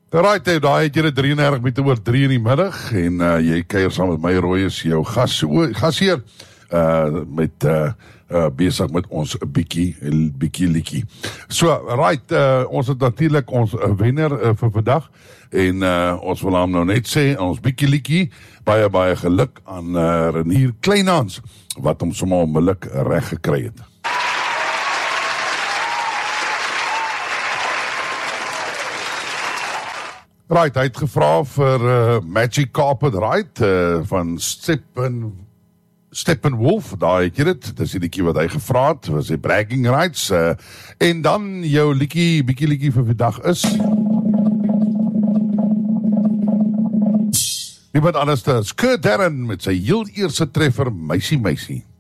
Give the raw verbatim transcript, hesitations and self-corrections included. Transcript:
Right, hey, daar het jy dit drieëndertig minute oor drie in die middag en uh, jy kuier saam met my Roy is jou gas, o, gasheer uh, met uh, uh, besig met ons bietjie bietjie liedjie. So, right, uh, ons het natuurlik ons uh, wenner uh, vir vandag en uh, ons wil hom nou net sê, ons bietjie liedjie, baie baie geluk aan uh, Renier Kleinhans, wat hom sommer onmiddellik reg gekry het. Right, hy het gevra vir uh, Magic Carpet Ride uh, van Steppen Steppenwolf, daar het jy dit, dis die liedjie wat hy gevra het, was die Bragging Rights, uh, en dan jou liedjie, bietjie liedjie vir vandag is niemand anders as Kurt Darren met sy heel eerste treffer, Meisie Meisie.